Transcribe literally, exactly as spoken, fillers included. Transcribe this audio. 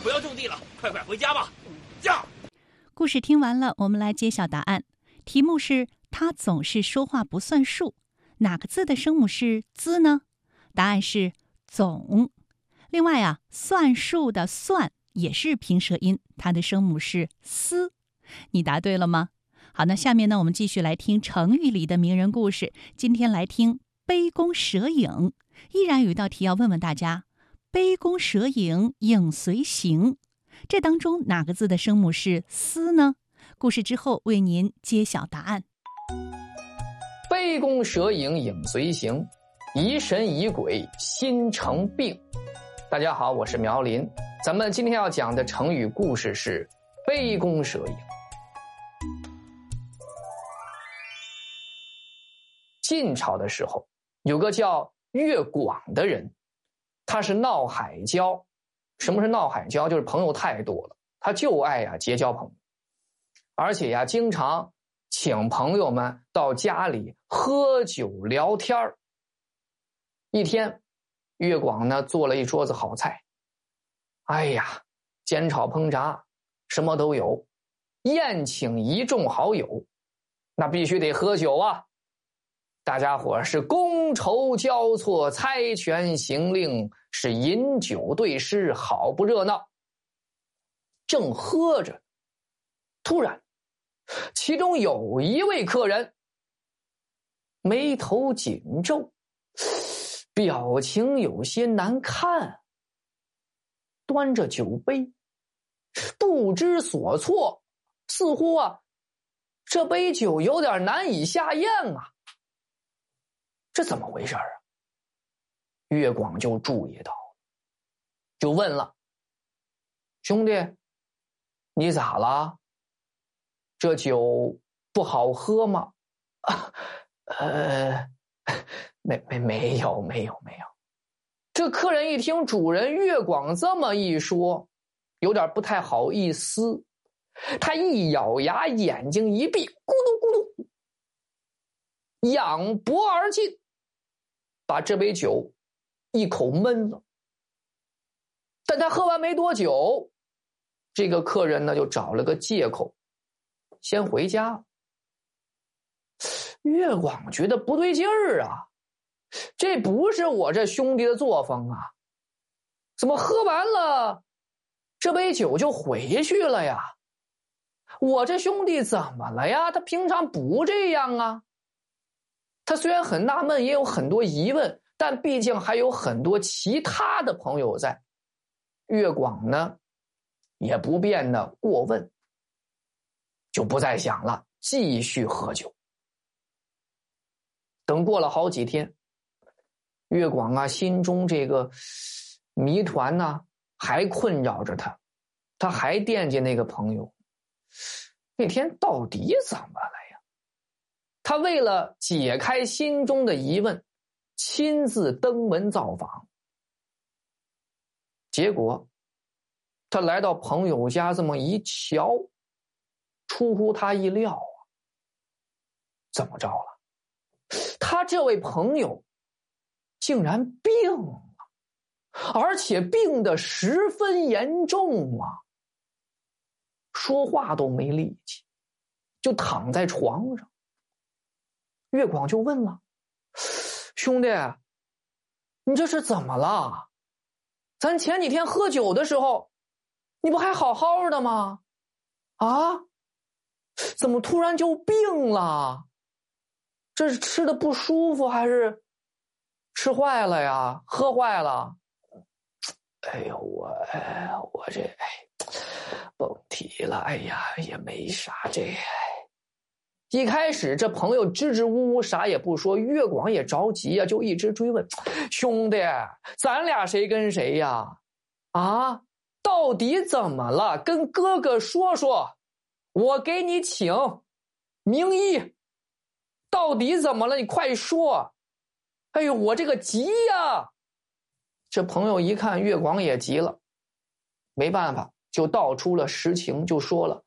不要种地了，快快回家吧。驾！ 故事听完了，我们来揭晓答案。题目是他总是说话不算数，哪个字的声母是滋呢？答案是总。另外啊，算数的算也是平舌音，它的声母是思。你答对了吗？好，那下面呢，我们继续来听成语里的名人故事。今天来听杯弓蛇影。依然有一道题要问问大家，杯弓蛇影，影随形，这当中哪个字的声母是思呢？故事之后为您揭晓答案。 杯弓蛇影，影随形，疑神疑鬼，心成病。大家好，我是苗林。咱们今天要讲的成语故事是杯弓蛇影。晋朝的时候，有个叫乐广的人，他是闹海交。什么是闹海交？就是朋友太多了，他就爱呀结交朋友，而且呀经常请朋友们到家里喝酒聊天。一天，乐广呢做了一桌子好菜，哎呀，煎炒烹炸什么都有，宴请一众好友，那必须得喝酒啊。大家伙是觥筹交错，猜拳行令，是饮酒对诗，好不热闹。正喝着，突然其中有一位客人眉头紧皱，表情有些难看，端着酒杯不知所措，似乎啊这杯酒有点难以下咽啊。这怎么回事啊？乐广就注意到，就问了：兄弟，你咋了？这酒不好喝吗？啊、呃，没没没有没有没有。这客人一听主人乐广这么一说，有点不太好意思，他一咬牙，眼睛一闭，咕嘟咕嘟，仰脖而进，把这杯酒一口闷了。但他喝完没多久，这个客人呢就找了个借口先回家。乐广觉得不对劲儿啊，这不是我这兄弟的作风啊，怎么喝完了这杯酒就回去了呀？我这兄弟怎么了呀？他平常不这样啊。他虽然很纳闷，也有很多疑问，但毕竟还有很多其他的朋友在。乐广呢也不便的过问，就不再想了，继续喝酒。等过了好几天，乐广啊心中这个谜团呢、啊、还困扰着他，他还惦记那个朋友，那天到底怎么了呀？他为了解开心中的疑问，亲自登门造访。结果他来到朋友家这么一瞧，出乎他意料啊。怎么着了？他这位朋友竟然病了，而且病得十分严重啊，说话都没力气，就躺在床上。乐广就问了：兄弟，你这是怎么了？咱前几天喝酒的时候你不还好好的吗？啊，怎么突然就病了？这是吃的不舒服还是吃坏了呀？喝坏了？哎呦，我我这哎甭提了，哎呀也没啥这。一开始这朋友支支吾吾啥也不说，乐广也着急啊，就一直追问：兄弟，咱俩谁跟谁呀？啊，到底怎么了？跟哥哥说说，我给你请名医。到底怎么了？你快说！哎呦，我这个急呀！这朋友一看乐广也急了，没办法，就道出了实情，就说了：